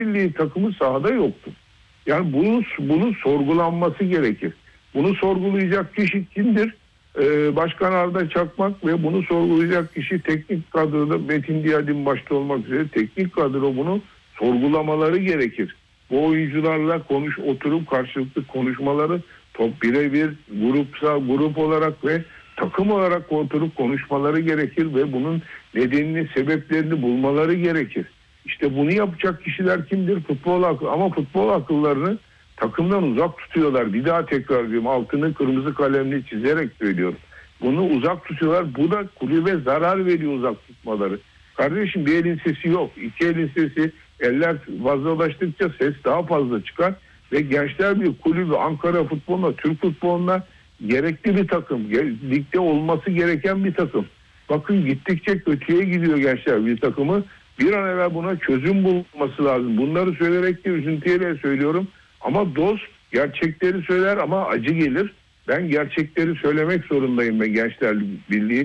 Milli takımı sahada yoktu. Yani bunun sorgulanması gerekir. Bunu sorgulayacak kişi kimdir? Başkan Arda Çakmak ve bunu sorgulayacak kişi teknik kadroda Metin Diyadin başta olmak üzere teknik kadro bunu sorgulamaları gerekir. Bu oyuncularla oturup karşılıklı konuşmaları birebir grup olarak ve takım olarak oturup konuşmaları gerekir ve bunun nedenini, sebeplerini bulmaları gerekir. İşte bunu yapacak kişiler kimdir? Futbol akıllı. Ama futbol akıllarını takımdan uzak tutuyorlar. Bir daha tekrar diyorum, altını kırmızı kalemle çizerek söylüyorum. Bunu uzak tutuyorlar. Bu da kulübe zarar veriyor uzak tutmaları. Kardeşim, bir elin sesi yok. İki elin sesi, eller fazlalaştıkça ses daha fazla çıkar. Ve Gençler bir kulübü Ankara futboluna, Türk futboluna gerekli bir takım. Ligde olması gereken bir takım. Bakın gittikçe kötüye gidiyor Gençler bir takımı. Bir an evvel buna çözüm bulması lazım. Bunları söyleyerek de üzüntüyle söylüyorum. Ama dost gerçekleri söyler ama acı gelir. Ben gerçekleri söylemek zorundayım. Ben Gençler Birliği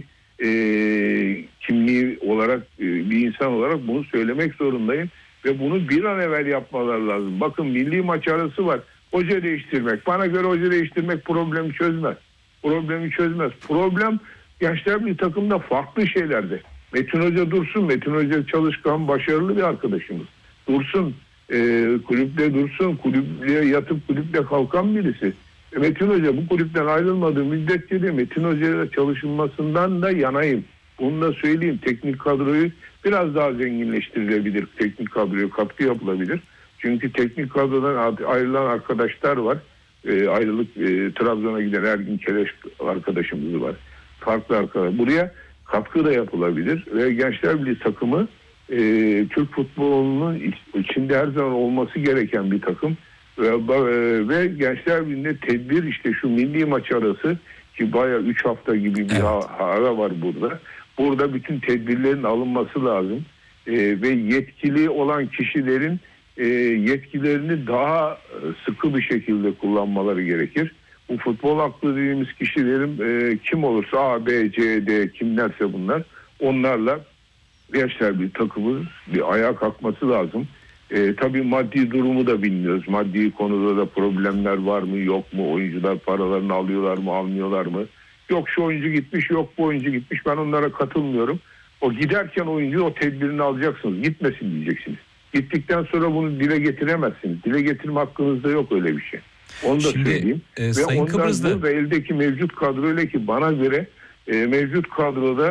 kimliği olarak bir insan olarak bunu söylemek zorundayım. Ve bunu bir an evvel yapmaları lazım. Bakın milli maç arası var. Hoca değiştirmek. Bana göre hoca değiştirmek problemi çözmez. Problem Gençler bir takımda farklı şeylerde. Metin Hoca dursun. Metin Hoca çalışkan, başarılı bir arkadaşımız. Dursun. Kulüpte dursun. Kulüple yatıp kulüple kalkan birisi. Metin Hoca bu kulüpten ayrılmadığı müddetçe de Metin Hoca'yla çalışılmasından da yanayım. Bunu da söyleyeyim. Teknik kadroyu biraz daha zenginleştirilebilir. Teknik kadroya katkı yapılabilir. Çünkü teknik kadrodan ayrılan arkadaşlar var. Trabzon'a giden Ergin Keleş arkadaşımız var. Farklı arkadaşlar. Buraya katkı da yapılabilir. Ve Gençler Birliği takımı Türk futbolunun içinde her zaman olması gereken bir takım. Ve Gençler Birliği'nde tedbir, işte şu milli maç arası ki bayağı 3 hafta gibi bir ara var burada. Burada bütün tedbirlerin alınması lazım. Ve yetkili olan kişilerin yetkilerini daha sıkı bir şekilde kullanmaları gerekir. Bu futbol aklı dediğimiz kişilerin kim olursa A, B, C, D kimlerse bunlar, onlarla Gençler bir takımı bir ayağa kalkması lazım. Tabii maddi durumu da bilmiyoruz. Maddi konuda da problemler var mı yok mu? Oyuncular paralarını alıyorlar mı almıyorlar mı? Yok şu oyuncu gitmiş, yok bu oyuncu gitmiş. Ben onlara katılmıyorum. O giderken oyuncu o tedbirini alacaksınız. Gitmesin diyeceksiniz. Gittikten sonra bunu dile getiremezsiniz. Dile getirme hakkınızda yok öyle bir şey. Onu da söyleyeyim. Ve ondan burada eldeki mevcut kadroyla, ki bana göre mevcut kadroda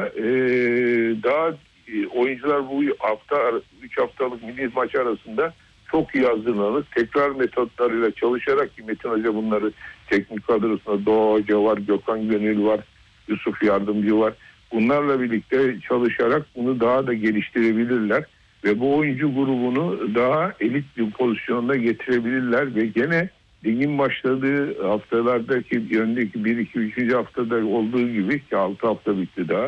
daha oyuncular bu hafta 3 haftalık milli maç arasında çok iyi hazırlanır. Tekrar metotlarıyla çalışarak, ki Metin Hoca bunları teknik kadrosunda Doğa Hoca var, Gökhan Gönül var, Yusuf Yardımcı var. Bunlarla birlikte çalışarak bunu daha da geliştirebilirler ve bu oyuncu grubunu daha elit bir pozisyonda getirebilirler ve gene ligin başladığı haftalardaki öndeki 1, 2, 3. haftada olduğu gibi, ki 6 hafta bitti daha,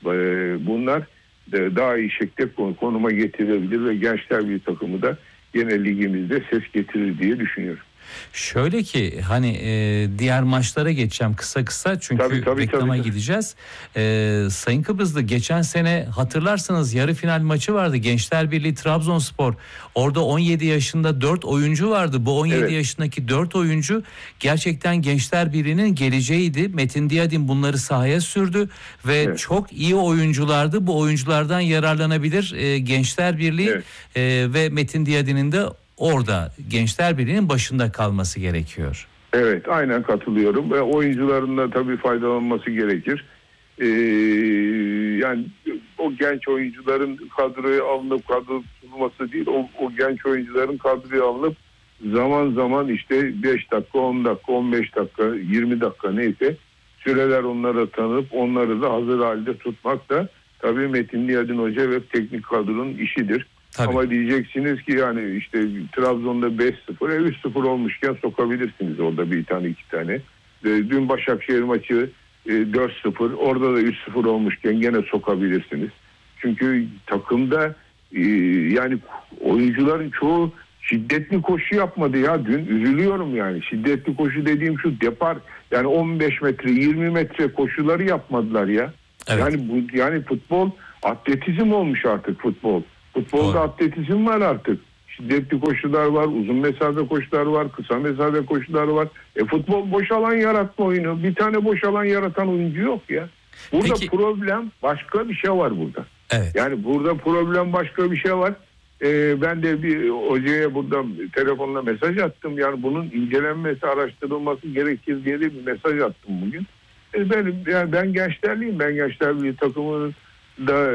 bunlar daha iyi şekilde konuma getirebilir ve Gençler bir takımı da gene ligimizde ses getirir diye düşünüyorum. Şöyle ki hani diğer maçlara geçeceğim kısa çünkü reklama gideceğiz. Sayın Kıbrıslı, geçen sene hatırlarsanız yarı final maçı vardı. Gençler Birliği Trabzonspor. Orada 17 yaşında 4 oyuncu vardı. Bu 17 yaşındaki 4 oyuncu gerçekten Gençler Birliği'nin geleceğiydi. Metin Diyadin bunları sahaya sürdü ve çok iyi oyunculardı. Bu oyunculardan yararlanabilir Gençler Birliği ve Metin Diyadin'in de orada Gençler Birliği'nin başında kalması gerekiyor. Evet, aynen katılıyorum. Ve oyuncuların da tabii faydalanması gerekir. Yani o genç oyuncuların kadroya alınıp kadro tutulması değil, o genç oyuncuların kadroya alınıp zaman zaman işte 5 dakika, 10 dakika, 15 dakika, 20 dakika neyse süreler onlara tanıp onları da hazır halde tutmak da tabii Metin Diyadin Hoca ve teknik kadronun işidir. Tabii. Ama diyeceksiniz ki yani işte Trabzon'da 5-0, 3-0 olmuşken sokabilirsiniz orada bir tane iki tane. Dün Başakşehir maçı 4-0, orada da 3-0 olmuşken gene sokabilirsiniz. Çünkü takımda yani oyuncuların çoğu şiddetli koşu yapmadı ya dün, üzülüyorum yani. Şiddetli koşu dediğim şu depar, yani 15 metre 20 metre koşuları yapmadılar ya. Evet. Yani futbol atletizm olmuş artık futbol. Futbolda atletizm var artık. şiddetli koşular var, uzun mesafe koşular var, kısa mesafe koşular var. Futbol boş alan yaratma oyunu. Bir tane boş alan yaratan oyuncu yok ya. Burada problem başka bir şey var burada. Evet. Yani burada problem başka bir şey var. Ben de bir hocaya buradan telefonla mesaj attım. Yani bunun incelenmesi, araştırılması gerekir diye de bir mesaj attım bugün. Ben Gençlerliyim. Ben Gençler Birliği takımının da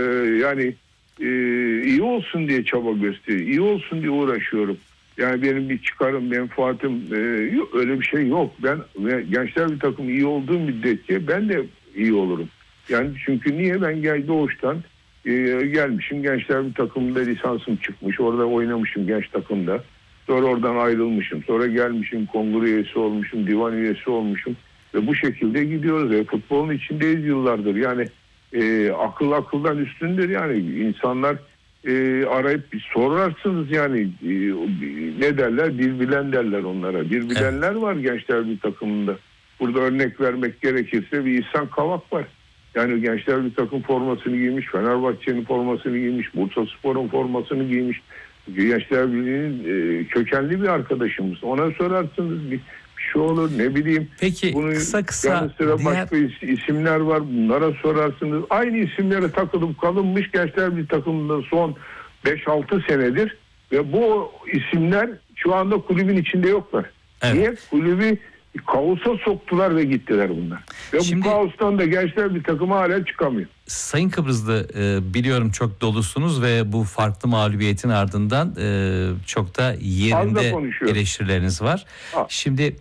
iyi olsun diye çaba gösteriyorum. İyi olsun diye uğraşıyorum. Yani benim bir çıkarım, menfaatim öyle bir şey yok. Ben Gençler Birliği takımı iyi olduğum müddetçe ben de iyi olurum. Yani çünkü niye? Ben doğuştan gelmişim. Gençler Birliği takımında lisansım çıkmış. Orada oynamışım genç takımda. Sonra oradan ayrılmışım. Sonra gelmişim, kongre üyesi olmuşum, divan üyesi olmuşum. Ve bu şekilde gidiyoruz. Futbolun içindeyiz yıllardır. Yani akıl akıldan üstündür. Yani insanlar arayıp bir sorarsınız yani ne derler? Bir bilen derler onlara. Bir bilenler var Gençler Birliği takımında. Burada örnek vermek gerekirse bir İhsan Kavak var. Yani Gençler Birliği takım formasını giymiş, Fenerbahçe'nin formasını giymiş, Bursaspor'un formasını giymiş. Gençler Birliği'nin kökenli bir arkadaşımız. Ona sorarsınız bir şey olur, ne bileyim. Peki bunun kısa yanı sıra başka isimler var, bunlara sorarsınız. Aynı isimlere takılıp kalınmış Gençler Birliği takımında son 5-6 senedir ve bu isimler şu anda kulübün içinde yoklar. Evet. Niye? Kulübü kaosa soktular ve gittiler bunlar. Ve şimdi, bu kaostan da Gençler bir takıma hala çıkamıyor. Sayın Kıbrıslı, biliyorum çok dolusunuz ve bu farklı mağlubiyetin ardından çok da yerinde eleştirileriniz var. Şimdi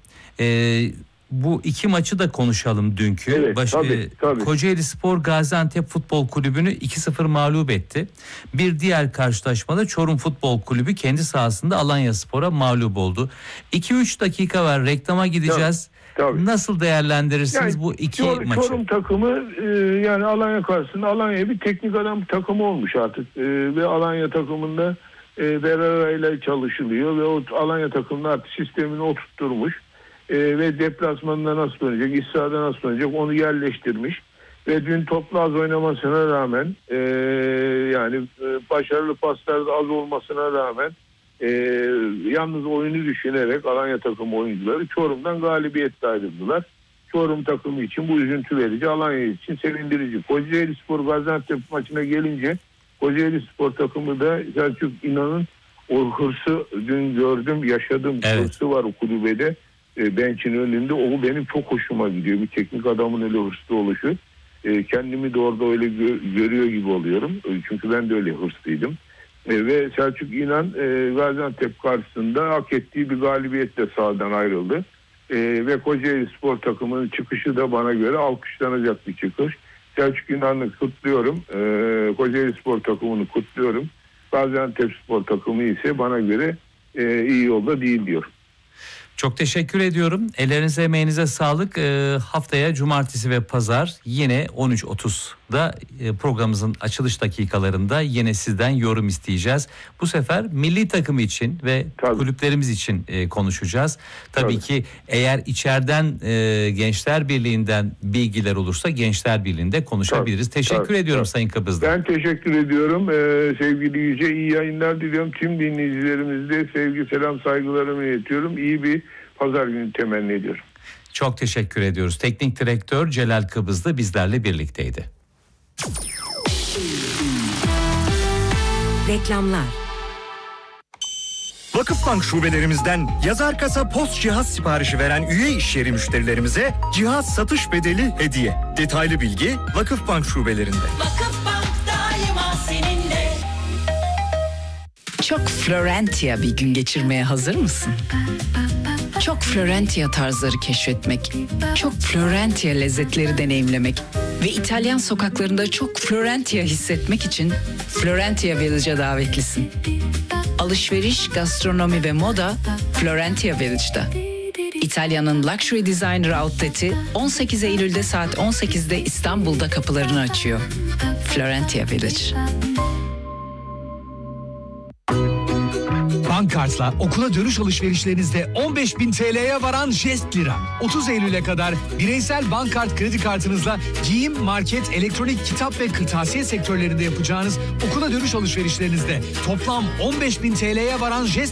bu iki maçı da konuşalım dünkü. Evet, tabii. Kocaeli Spor Gaziantep Futbol Kulübü'nü 2-0 mağlup etti. Bir diğer karşılaşmada Çorum Futbol Kulübü kendi sahasında Alanyaspor'a mağlup oldu. 2-3 dakika var, reklama gideceğiz. Tabii. Nasıl değerlendirirsiniz bu iki maçı? Çorum takımı yani Alanya karşısında Alanya bir teknik adam takımı olmuş artık. Ve Alanya takımında Berara ile çalışılıyor ve o Alanya takımının artık sistemini oturtturmuş. Ve deplasmanında nasıl oynayacak, iç sahada nasıl oynayacak onu yerleştirmiş. Ve dün toplu az oynamasına rağmen başarılı paslarda az olmasına rağmen yalnız oyunu düşünerek Alanya takımı oyuncuları Çorum'dan galibiyetle ayrıldılar. Çorum takımı için bu üzüntü verici, Alanya için sevindirici. Kocaeli Spor Gaziantep maçına gelince Kocaeli Spor takımı da Selçuk İnan'ın o hırsı dün gördüm, yaşadım. Evet. Hırsı var o kulübede. Bençin önünde, o benim çok hoşuma gidiyor. Bir teknik adamın öyle hırslı oluşu. Kendimi de orada öyle görüyor gibi oluyorum. Çünkü ben de öyle hırslıydım. Ve Selçuk İnan Gaziantep karşısında hak ettiği bir galibiyetle sahadan ayrıldı. Ve Kocaeli Spor takımının çıkışı da bana göre alkışlanacak bir çıkış. Selçuk İnan'ı kutluyorum. Kocaeli Spor takımını kutluyorum. Gaziantep Spor takımı ise bana göre iyi yolda değil diyorum. Çok teşekkür ediyorum. Ellerinize, emeğinize sağlık. Haftaya cumartesi ve pazar yine 13.30'da programımızın açılış dakikalarında yine sizden yorum isteyeceğiz. Bu sefer milli takım için ve kulüplerimiz için konuşacağız. Tabii ki eğer içeriden Gençler Birliği'nden bilgiler olursa Gençler Birliği'nde konuşabiliriz. Teşekkür ediyorum Sayın Kıbrıslı. Ben teşekkür ediyorum. Sevgili Yüce, iyi yayınlar diliyorum. Tüm dinleyicilerimizde sevgi, selam, saygılarımı iletiyorum. İyi bir pazar günü temenni ediyorum. Çok teşekkür ediyoruz. Teknik direktör Celal Kıbrıslı bizlerle birlikteydi. Reklamlar. Vakıfbank şubelerimizden yazar kasa post cihaz siparişi veren üye işyeri müşterilerimize cihaz satış bedeli hediye. Detaylı bilgi Vakıfbank şubelerinde. Vakıfbank daima seninle. Çok Florentia bir gün geçirmeye hazır mısın? Çok Florentia tarzları keşfetmek, çok Florentia lezzetleri deneyimlemek ve İtalyan sokaklarında çok Florentia hissetmek için Florentia Village'a davetlisin. Alışveriş, gastronomi ve moda Florentia Village'da. İtalya'nın Luxury Designer Outlet'i 18 Eylül'de saat 18'de İstanbul'da kapılarını açıyor. Florentia Village. Bankkart'la okula dönüş alışverişlerinizde 15.000 TL'ye varan jest lira. 30 Eylül'e kadar bireysel Bankkart kredi kartınızla giyim, market, elektronik, kitap ve kırtasiye sektörlerinde yapacağınız okula dönüş alışverişlerinizde toplam 15.000 TL'ye varan jest